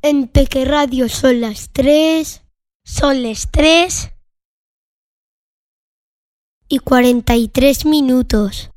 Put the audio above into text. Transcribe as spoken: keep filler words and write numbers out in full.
En Peque Radio son las tres. Son las tres y cuarenta y tres minutos.